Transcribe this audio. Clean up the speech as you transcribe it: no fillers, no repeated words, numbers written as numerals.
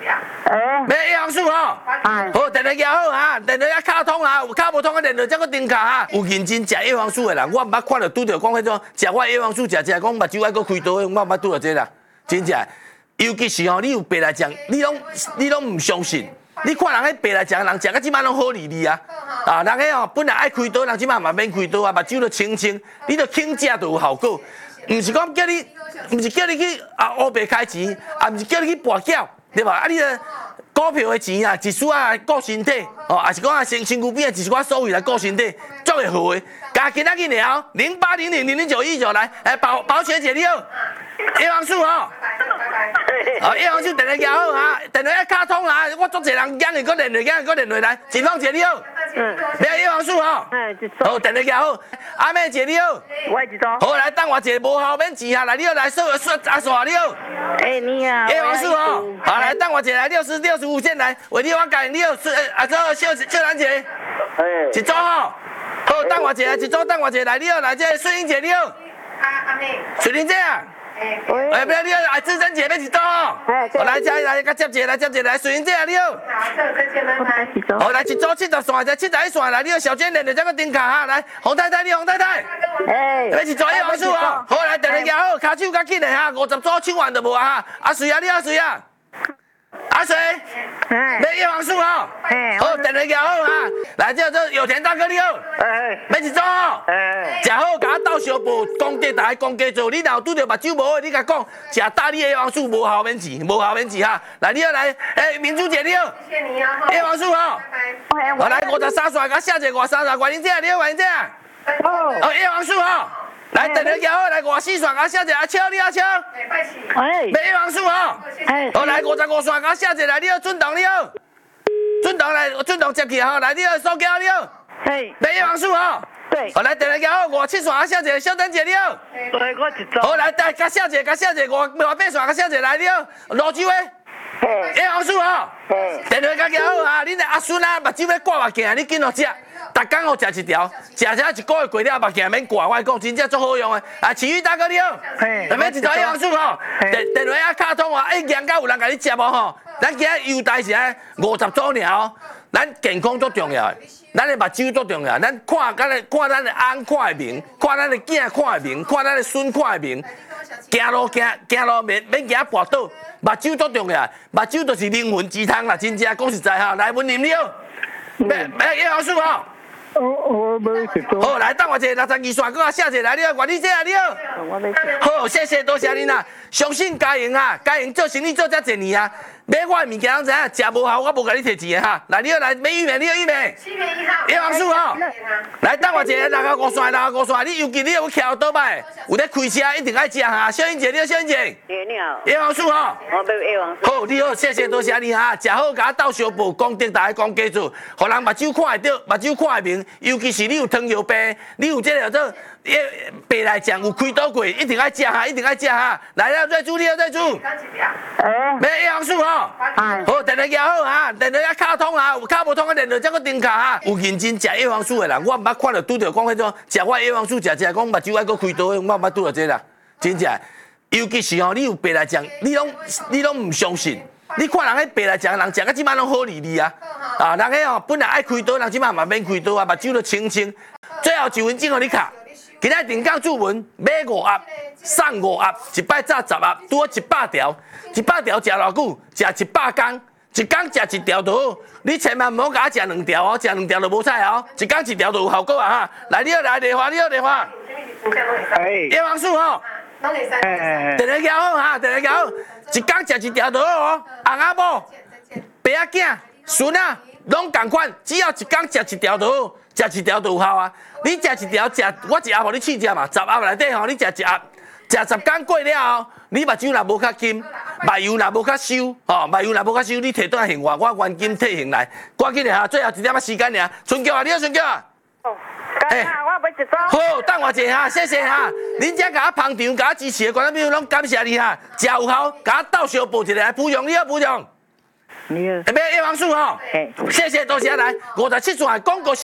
买叶黄素吼，好，电话举好哈，电话卡通哈，有卡无通的电话才搁顶卡哈。有认真食叶黄素的人，我毋捌看到拄着讲迄种食我叶黄素食讲目睭爱搁开刀的，我毋捌拄到这啦，真正。尤其是吼，你有白来讲，你拢唔相信。你看人迄白来讲，人食到即摆拢好利利啊！啊，人迄吼本来爱开刀，人即摆嘛免开刀啊，目睭就清清，你就轻食就有效果。毋是讲叫你，毋是叫你去乌白开钱，啊，毋是叫你去博缴，对吧？啊，你个股票的钱啊，一丝来顾身体，哦，也是讲身躯边一丝所谓来顾身体，足会好的。加今仔日了0800000919来，保险姐你好，叶黄素吼。哦，叶黄素电话举好哈，电话卡通哈，我足侪人讲的，搁连落来，前方姐你好，买叶黄素吼，好，电话举好，阿妹姐你好， 我一组， 好来等我一个无效免钱哈，来你好来阿耍你好， 你好， 叶黄素吼，好来等我一个来65线来，为你我改你好，秀兰姐，一组吼，好等我一个来你好来这顺英姐你好，阿妹，水玲姐啊。不要你好，志珍姐要一组哦。我来接一个来，水英姐啊你好。好，来一组70线，再71线来，你好小娟连着这个顶卡哈，来洪太太你洪太太。要一组叶黄素哦。好来，电话举好，卡手较紧的哈，50组手完就无啊哈。阿水啊你好水啊。阿水，买叶黄素哦。好，电话举好哈。来这有田大哥你好。要一组哦。食好，甲我斗相报，功德大家讲加做。你若有拄着目睭无好，你甲讲，食大理叶黄素无效免钱哈。来，你好来，明珠姐你好，谢谢你啊。叶黄素吼，我来53线，甲写一个30块，你这你好，你这。哦，叶黄素吼。来，电话举好，来54线，甲写一个阿超，你阿超。买叶黄素吼。好，来55线，甲写一个来，你好，准董你好。准董接起吼，来你好，苏娇你好。买叶黄素吼。对，好来，电话举好，57线，甲写一个小丹姐你好。我一组。好来，甲写一个58线，甲写一个来你好，罗志伟。叶黄素吼。电话举好啊，恁的阿孙啊，目睭要挂目镜，你紧落食。逐工互食一条，食一个月过了，目镜免挂。我讲真正足好用的。啊，奇遇大哥你好，要买一条叶黄素吼，电话啊卡通啊，硬到有人甲你食无吼？咱今仔优待是50组尔哦，咱健康足重要的，咱的目睭足重要，咱看咱的翁看会明，看咱的囝看会明，看咱的孙看会明，行路免行跋倒，目睭足重要，目睭就是灵魂之汤啦，真正讲实在哈。来，文林你好，买叶黄素吼。 我买一组。 好，来等我一个62线，搁写一个来，你好，管理姐啊，你好。好，谢谢，多谢恁啊！相信家营啊，家营做生意做遮侪年啊，买我的物件拢知影，食无效我无甲你摕钱的哈。来，你好，来买玉米，你好玉米。7月1号。叶黄素吼。来等我一个65线，你尤其你有徛倒摆，有咧开车一定爱食哈。小英姐，你好，小英姐。你好。叶黄素吼。我买叶黄素。好，你好，谢谢，多谢你哈。食好，甲我斗相报，功德大家讲加做，互人目睭看会到，目睭看会明。尤其是你有糖尿病，你有这个叫做白内障有开刀过，一定爱食哈，一定爱食哈。来了，瑞珠，你好，瑞珠。买叶黄素吼。好，电话举好哈，电话卡通哈，有卡无通的电话才搁顶卡哈。有认真食叶黄素的人，我毋捌看到拄着讲迄种食我叶黄素食讲目睭爱搁开刀的，我毋捌拄到这啦，真正。尤其是吼，你有白内障，你拢唔相信。你看人迄白来讲，人食到即摆拢好利利啊！啊，人迄吼本来爱开刀，人即摆嘛免开刀啊，目睭就清清。最后1分钟互你卡，今仔定岗注文买5盒，送5盒，一摆炸10盒，拄好100条，100条食偌久？食100天，一天食1条就好。你千万唔好甲我食2条哦，食2条就无彩哦，一天1条就有效果啊哈！来，你好来电话，你好电话。叶黄素吼。电话举好哈，电话举好，一天食1条就好哦。翁仔某、爸仔囝、孙仔拢同款，只要一天食1条就好，食1条就有效啊。你食1条，我一盒互你试食嘛，10盒内底吼，你食1盒，食10天过了后，你目睭若无较金，目油若无较收，吼，目油若无较收，你摕倒来还我，我原金退还来。赶紧的哈，最后1点仔时间尔，春娇啊，你好，春娇啊。 我买一组。 好，等我一下哈，谢谢哈。恁遮甲我捧场，甲我支持的观众朋友拢感谢你哈，食有效，甲我斗相报一个来补用，你好补用。你好。买叶黄素吼。谢谢，多谢来57线广告。